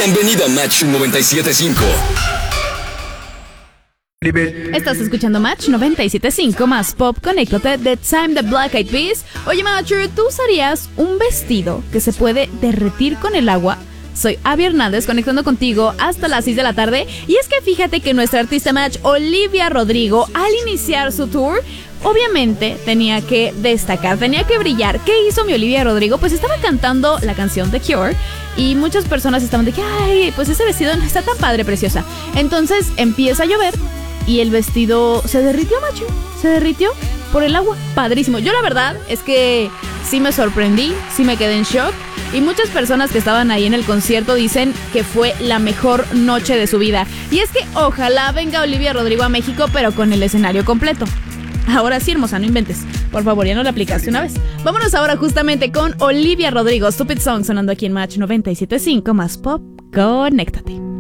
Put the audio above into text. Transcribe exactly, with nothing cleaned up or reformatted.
Bienvenido a Match noventa y siete punto cinco. Estás escuchando Match noventa y siete punto cinco más Pop. Conéctate de Time the Black Eyed Peas. Oye, Matcher, ¿tú usarías un vestido que se puede derretir con el agua? Soy Abby Hernández, conectando contigo hasta las seis de la tarde. Y es que fíjate que nuestra artista Match, Olivia Rodrigo, al iniciar su tour, obviamente tenía que destacar, tenía que brillar. ¿Qué hizo mi Olivia Rodrigo? Pues estaba cantando la canción The Cure y muchas personas estaban de que, ay, pues ese vestido no está tan padre, preciosa. Entonces empieza a llover y el vestido se derritió, Macho. Se derritió por el agua. Padrísimo. Yo la verdad es que sí me sorprendí, sí me quedé en shock. Y muchas personas que estaban ahí en el concierto dicen que fue la mejor noche de su vida. Y es que ojalá venga Olivia Rodrigo a México, pero con el escenario completo. Ahora sí, hermosa, no inventes. Por favor, ya no la aplicaste una vez. Vámonos ahora justamente con Olivia Rodrigo, Stupid Song, sonando aquí en Match noventa y siete punto cinco más Pop. Conéctate.